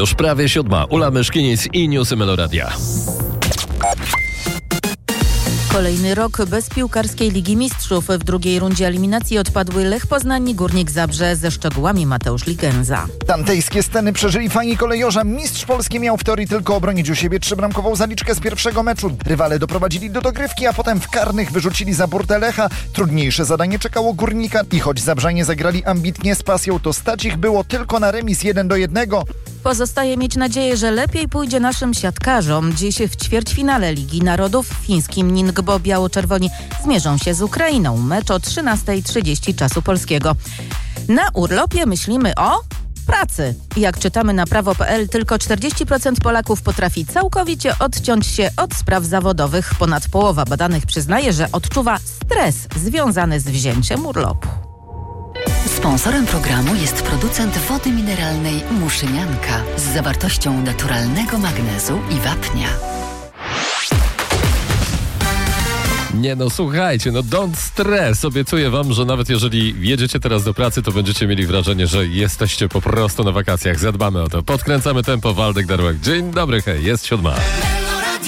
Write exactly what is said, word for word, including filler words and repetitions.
Już prawie siódma. Ula Myszkinic i Newsy Meloradia. Kolejny rok bez piłkarskiej Ligi Mistrzów. W drugiej rundzie eliminacji odpadły Lech Poznań i Górnik Zabrze. Ze szczegółami Mateusz Ligenza. Dantejskie sceny przeżyli fani kolejorza. Mistrz Polski miał w teorii tylko obronić u siebie trzybramkową zaliczkę z pierwszego meczu. Rywale doprowadzili do dogrywki, a potem w karnych wyrzucili za burtę Lecha. Trudniejsze zadanie czekało Górnika i choć Zabrzanie zagrali ambitnie z pasją, to stać ich było tylko na remis jeden do jednego. Pozostaje mieć nadzieję, że lepiej pójdzie naszym siatkarzom. Dziś w ćwierćfinale Ligi Narodów w fińskim Ningbo biało-czerwoni zmierzą się z Ukrainą. Mecz o trzynasta trzydzieści czasu polskiego. Na urlopie myślimy o pracy. Jak czytamy na prawo kropka p l, tylko czterdzieści procent Polaków potrafi całkowicie odciąć się od spraw zawodowych. Ponad połowa badanych przyznaje, że odczuwa stres związany z wzięciem urlopu. Sponsorem programu jest producent wody mineralnej Muszynianka z zawartością naturalnego magnezu i wapnia. Nie no, słuchajcie, no don't stress. Obiecuję wam, że nawet jeżeli jedziecie teraz do pracy, to będziecie mieli wrażenie, że jesteście po prostu na wakacjach. Zadbamy o to. Podkręcamy tempo. Waldek Darłek. Dzień dobry, hej, jest siódma.